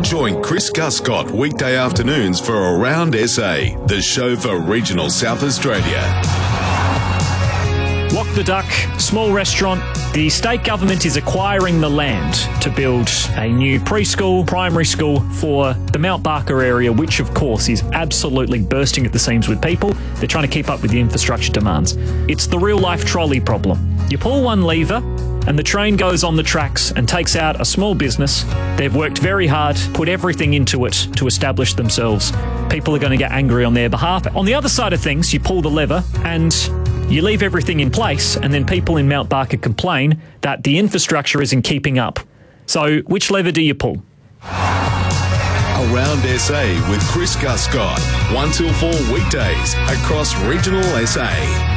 Join Chris Guscott weekday afternoons for Around SA, the show for regional South Australia. Walk the Duck, small restaurant. The state government is acquiring the land to build a new preschool, primary school for the Mount Barker area, which of course is absolutely bursting at the seams with people. They're trying to keep up with the infrastructure demands. It's the real life trolley problem. You pull one lever and the train goes on the tracks and takes out a small business. They've worked very hard, put everything into it to establish themselves. People are going to get angry on their behalf. On the other side of things, you pull the lever and you leave everything in place, and then people in Mount Barker complain that the infrastructure isn't keeping up. So which lever do you pull? Around SA with Chris Guscott, 1 till 4 weekdays across regional SA.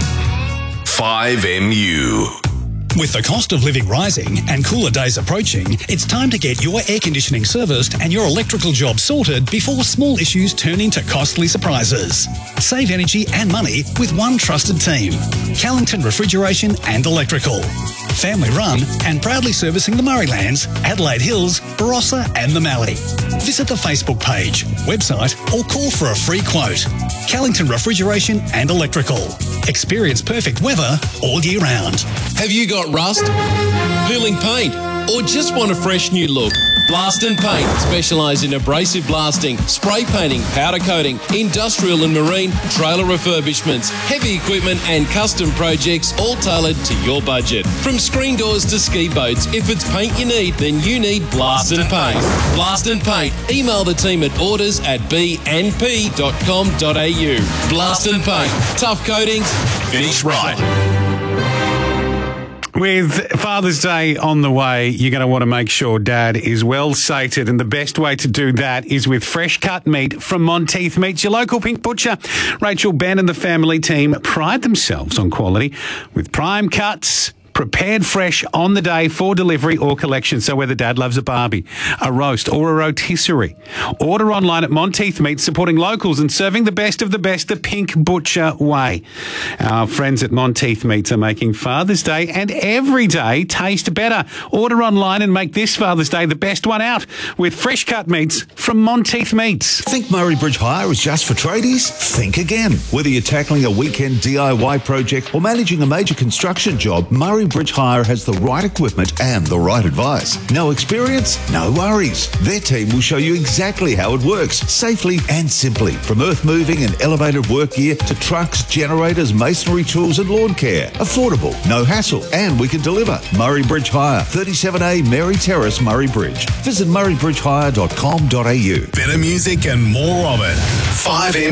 5MU. With the cost of living rising and cooler days approaching, it's time to get your air conditioning serviced and your electrical job sorted before small issues turn into costly surprises. Save energy and money with one trusted team. Callington Refrigeration and Electrical. Family run and proudly servicing the Murraylands, Adelaide Hills, Barossa and the Mallee. Visit the Facebook page, website or call for a free quote. Callington Refrigeration and Electrical. Experience perfect weather all year round. Have you got rust, peeling paint, or just want a fresh new look? Blast and Paint specialise in abrasive blasting, spray painting, powder coating, industrial and marine, trailer refurbishments, heavy equipment and custom projects, all tailored to your budget. From screen doors to ski boats, if it's paint you need, then you need Blast and Paint. Blast and Paint. Email the team at orders@bnp.com.au. Blast and Paint. Tough coatings, finish right. With Father's Day on the way, you're going to want to make sure Dad is well sated, and the best way to do that is with fresh cut meat from Monteith Meats. Your local pink butcher, Rachel Ben and the family team pride themselves on quality with prime cuts, prepared fresh on the day for delivery or collection. So whether Dad loves a barbie, a roast or a rotisserie, order online at Monteith Meats, supporting locals and serving the best of the best the Pink Butcher way. Our friends at Monteith Meats are making Father's Day and every day taste better. Order online and make this Father's Day the best one out with fresh cut meats from Monteith Meats. Think Murray Bridge Hire is just for tradies? Think again. Whether you're tackling a weekend DIY project or managing a major construction job, Murray Bridge Hire has the right equipment and the right advice. No experience? No worries. Their team will show you exactly how it works, safely and simply. From earth moving and elevated work gear to trucks, generators, masonry tools and lawn care. Affordable, no hassle, and we can deliver. Murray Bridge Hire, 37A Mary Terrace, Murray Bridge. Visit murraybridgehire.com.au. Better music and more of it. 5M.